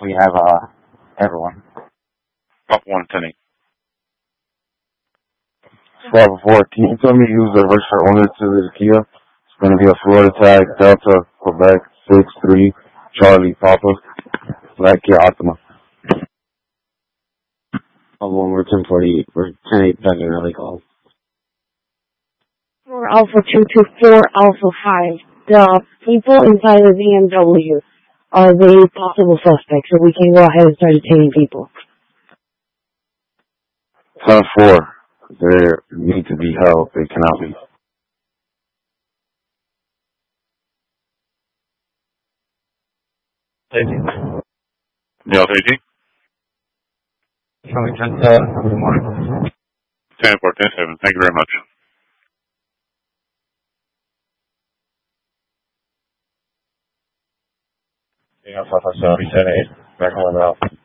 We have everyone. Pop 110. 12-4. Can you tell me who's the registered owner to this Kia? It's going to be a Florida tag, Delta, Quebec, 6-3, Charlie, Papa, Black Kia Optima. One, we're 1048. We're 10-8 Bevan Early Call. For Alpha 224, Alpha 5. The people inside the BMW, are they possible suspects? So we can go ahead and start detaining people. 10-4. They need to be held. They cannot be. Delta 18. Charlie 10-7. Good morning. 10-4, 10-7. Thank you very much. Yeah, 557, 10-8. Back on out.